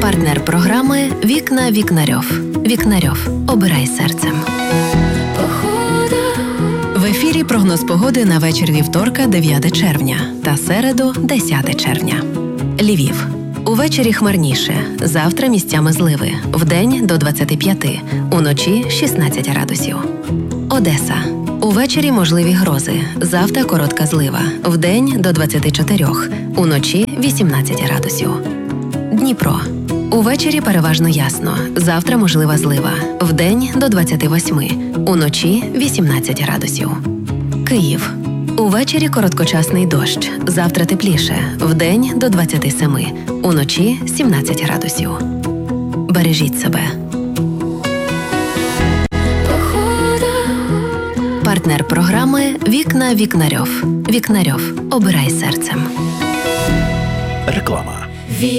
Партнер програми «Вікна Вікнарьов». Вікнарьов. Обирай серцем. В ефірі прогноз погоди на вечір вівторка 9 червня та середу 10 червня. Львів. Увечері хмарніше, завтра місцями зливи, вдень до 25, уночі 16 градусів. Одеса. Увечері можливі грози, завтра коротка злива, вдень до 24, уночі 18 градусів. Дніпро. Увечері переважно ясно, завтра можлива злива, вдень до 28, уночі 18 градусів. Київ. Увечері короткочасний дощ, завтра тепліше, вдень до 27, уночі 17 градусів. Бережіть себе. Партнер програми «Вікна Вікнарьов». Вікнарьов. Обирай серцем. Реклама.